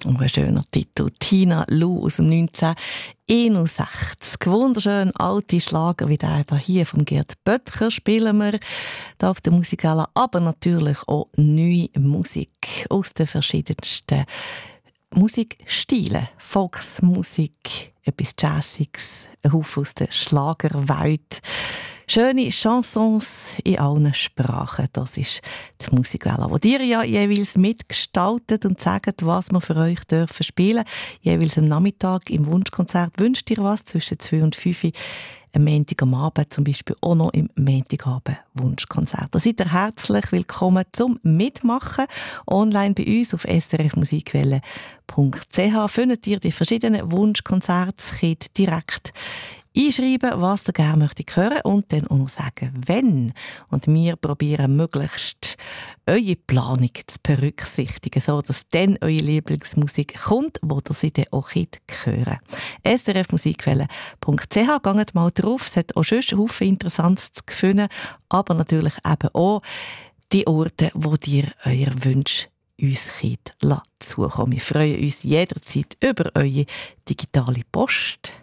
Ein schöner Titel. Tina Lu aus dem 1961. Wunderschön alte Schlager wie der hier von Gerd Böttcher spielen wir hier auf der Musikala, aber natürlich auch neue Musik aus den verschiedensten Musikstilen. Volksmusik, etwas Jazziges, ein Haufen aus der Schlagerwelt. Schöne Chansons in allen Sprachen. Das ist die Musikwelle, wo ihr ja jeweils mitgestaltet und sagt, was wir für euch dürfen spielen. Jeweils am Nachmittag im Wunschkonzert wünscht ihr was zwischen 2 und 5 Uhr. Am Montag am Abend zum Beispiel auch noch im Montagabend Wunschkonzert. Da seid ihr herzlich willkommen zum Mitmachen. Online bei uns auf srfmusikwelle.ch findet ihr die verschiedenen Wunschkonzerte direkt einschreiben, was ihr gerne möchtet hören und dann auch noch sagen, wenn. Und wir probieren möglichst eure Planung zu berücksichtigen, so dass dann eure Lieblingsmusik kommt, wo ihr sie dann auch hören könnt. srfmusikwelle.ch, geht mal drauf, es hat auch schon Haufen Interessantes zu finden, aber natürlich eben auch die Orte, wo ihr eure Wünsche uns zukommen. Wir freuen uns jederzeit über eure digitale Post.